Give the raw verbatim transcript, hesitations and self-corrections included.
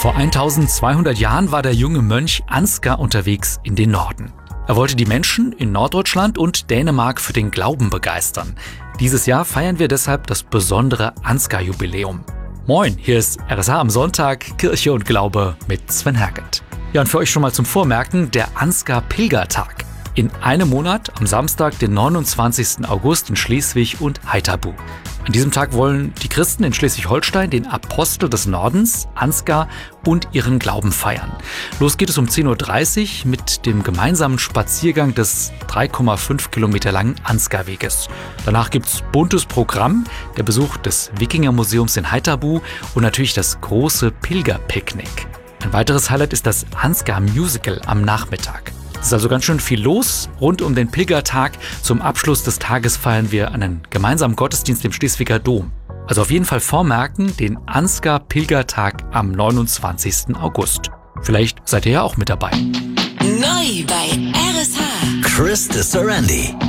Vor eintausendzweihundert Jahren war der junge Mönch Ansgar unterwegs in den Norden. Er wollte die Menschen in Norddeutschland und Dänemark für den Glauben begeistern. Dieses Jahr feiern wir deshalb das besondere Ansgar-Jubiläum. Moin, hier ist R S H am Sonntag, Kirche und Glaube mit Sven Herget. Ja, und für euch schon mal zum Vormerken, der Ansgar-Pilgertag. In einem Monat, am Samstag, den neunundzwanzigsten August in Schleswig und Haithabu. An diesem Tag wollen die Christen in Schleswig-Holstein den Apostel des Nordens, Ansgar, und ihren Glauben feiern. Los geht es um zehn Uhr dreißig mit dem gemeinsamen Spaziergang des drei Komma fünf Kilometer langen Ansgar-Weges. Danach gibt's buntes Programm, der Besuch des Wikingermuseums in Haithabu und natürlich das große Pilgerpicknick. Ein weiteres Highlight ist das Ansgar-Musical am Nachmittag. Es ist also ganz schön viel los rund um den Pilgertag. Zum Abschluss des Tages feiern wir einen gemeinsamen Gottesdienst im Schleswiger Dom. Also auf jeden Fall vormerken, den Ansgar-Pilgertag am neunundzwanzigsten August. Vielleicht seid ihr ja auch mit dabei. Neu bei R S H. Chris de Sorandi.